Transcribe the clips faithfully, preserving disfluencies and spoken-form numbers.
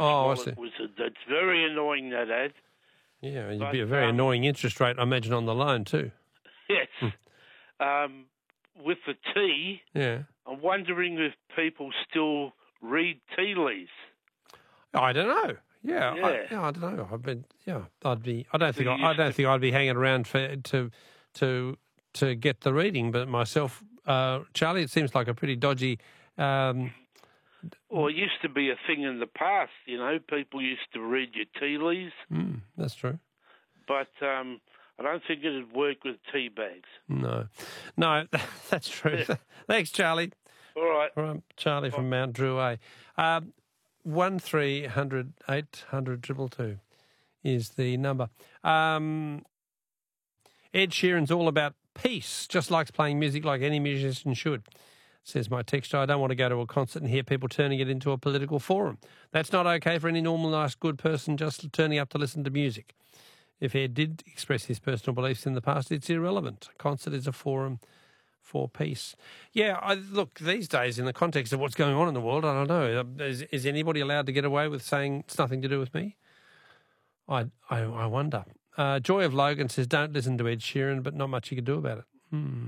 oh, while it was. It's very annoying, that ad. Yeah, it'd But, be a very um, annoying interest rate, I imagine, on the loan too. Yes. um, with the tea, Yeah. I'm wondering if people still read tea leaves. I don't know. Yeah, Yeah. I, yeah, I don't know. I've been, yeah, I'd be. I don't think. They I, I used don't to- think I'd be hanging around for to to to get the reading. But myself, uh, Charlie, it seems like a pretty dodgy. Um, Well, it used to be a thing in the past, you know. People used to read your tea leaves, mm, that's true. but um, I don't think it'd work with tea bags. No, no, that's true. Thanks, Charlie. All right. All right, Charlie from Mount Drew A. Um, one three hundred eight hundred triple two is the number. Um, Ed Sheeran's all about peace. Just likes playing music like any musician should. Says my texter, I don't want to go to a concert and hear people turning it into a political forum. That's not okay for any normal, nice, good person just turning up to listen to music. If Ed did express his personal beliefs in the past, it's irrelevant. A concert is a forum for peace. Yeah, I, look, these days, in the context of what's going on in the world, I don't know. Is, is anybody allowed to get away with saying it's nothing to do with me? I, I, I wonder. Uh, Joy of Logan says, don't listen to Ed Sheeran, but not much you can do about it. Hmm.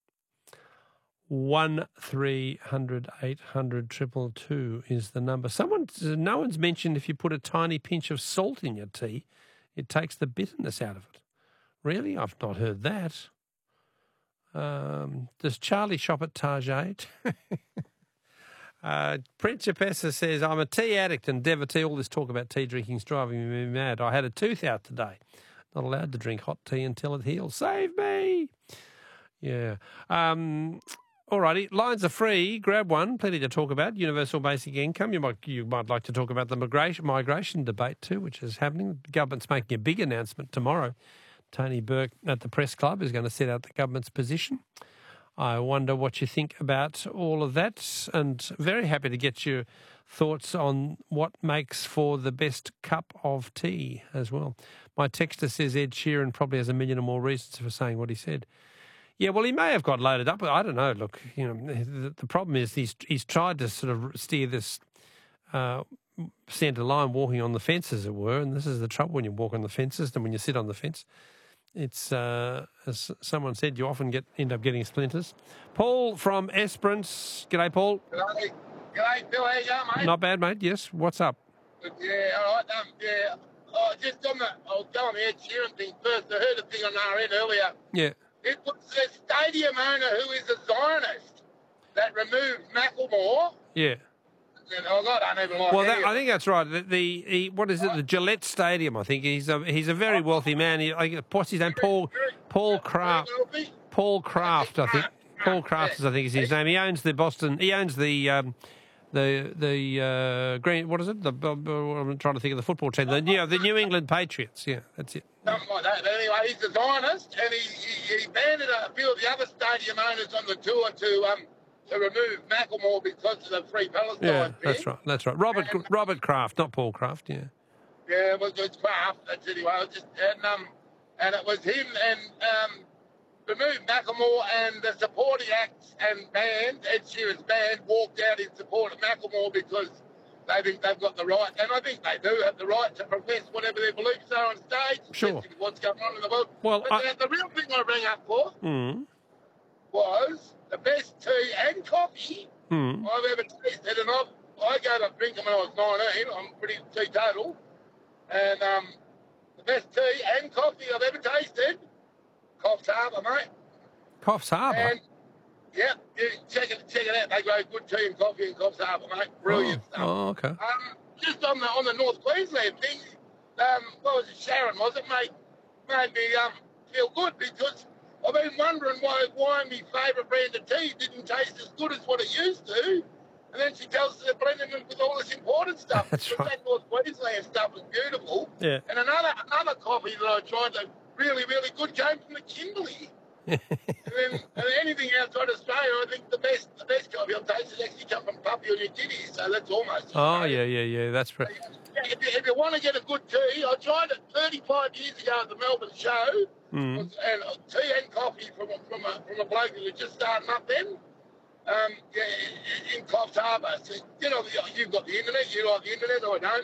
One three hundred eight hundred triple two is the number. Someone, no one's mentioned if you put a tiny pinch of salt in your tea, it takes the bitterness out of it. Really? I've not heard that. Um, does Charlie shop at Target? uh, Principessa says, I'm a tea addict and devotee. All this talk about tea drinking's driving me mad. I had a tooth out today. Not allowed to drink hot tea until it heals. Save me! Yeah. Um, all righty. Lines are free. Grab one. Plenty to talk about. Universal basic income. You might you might like to talk about the migration, migration debate too, which is happening. The government's making a big announcement tomorrow. Tony Burke at the Press Club is going to set out the government's position. I wonder what you think about all of that, and very happy to get your thoughts on what makes for the best cup of tea as well. My texter says Ed Sheeran probably has a million or more reasons for saying what he said. Yeah, well, he may have got loaded up. I don't know. Look, you know, the, the problem is he's he's tried to sort of steer this uh, centre line, walking on the fence, as it were. And this is the trouble when you walk on the fences and when you sit on the fence. It's, uh, as someone said, you often get end up getting splinters. Paul from Esperance. G'day, Paul. G'day. G'day, Bill. How you going, mate? Not bad, mate. Yes. What's up? Yeah, all right. Um, yeah. Oh, just on the, I'll go on the Ed Sheeran thing first. I heard a thing on R N earlier. Yeah. It was the stadium owner who is a Zionist that removed Macklemore. Yeah. And oh God, I don't even like Well, any that, of I it. think that's right. The, the he, what is it? The Gillette Stadium. I think he's a he's a very wealthy man. He, I, what's his name? Paul Paul Kraft. Very wealthy. Paul Kraft. I think Paul Kraft is I think is his name. He owns the Boston. He owns the. Um, The the uh, green what is it? The uh, I'm trying to think of the football team. The you know, the New England Patriots. Yeah, that's it. Something like that. But anyway, he's a Zionist, and he, he, he banded a few of the other stadium owners on the tour to um to remove Macklemore because of the Free Palestine Yeah, thing. that's right. That's right. Robert And- Robert Kraft, not Paul Kraft. Yeah. Yeah, it was it's Kraft. That's anyway. It was just and um and it was him and um removed Macklemore, and the supporting acts and band, Ed Sheeran's band, walked out in support of Macklemore because they think they've got the right, and I think they do have the right to profess whatever their beliefs are on stage. Sure. What's going on in the world. Well, but I- the, the real thing I rang up for Hmm. was the best tea and coffee Hmm. I've ever tasted, and I've, I gave up drinking when I was nineteen. I'm pretty teetotal. And um, the best tea and coffee I've ever tasted, Coffs Harbour, mate. Coffs Harbour. And, yeah, yeah, check it, check it out. They grow good tea and coffee in Coffs Harbour, mate. Brilliant oh. stuff. Oh, okay. Um, just on the on the North Queensland thing, um, what was it, Sharon, was it, mate? Made me um, feel good because I've been wondering why why my favourite brand of tea didn't taste as good as what it used to. And then she tells us they're blending it with all this imported stuff. That's But right. That North Queensland stuff was beautiful. Yeah. And another another coffee that I tried that really, really good came from the Kimberley. and then and anything outside Australia, I think the best the best coffee I've tasted actually come from Papua New Guinea. So that's almost. Oh, Australia. yeah, yeah, yeah. That's right. If you, if you want to get a good tea, I tried it thirty-five years ago at the Melbourne show, Mm. and uh, tea and coffee from a, from a, from a bloke who was just starting up then, um, yeah, in Coffs Harbour. So, you know, you've got the internet, you like the internet, I don't.